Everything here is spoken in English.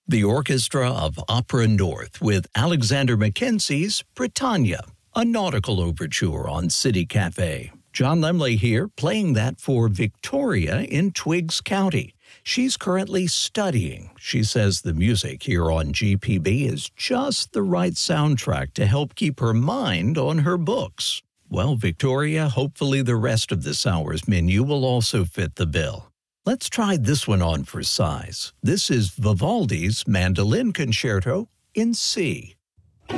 The Orchestra of Opera North with Alexander Mackenzie's Britannia, a nautical overture on City Cafe. John Lemley here, playing that for Victoria in Twiggs County. She's currently studying. She says the music here on GPB is just the right soundtrack to help keep her mind on her books. Well, Victoria, hopefully the rest of this hour's menu will also fit the bill. Let's try this one on for size. This is Vivaldi's Mandolin Concerto in C.